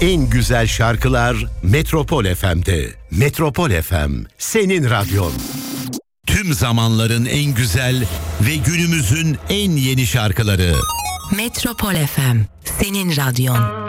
En güzel şarkılar Metropol FM'de. Metropol FM, senin radyon. Tüm zamanların en güzel ve günümüzün en yeni şarkıları. Metropol FM, senin radyon.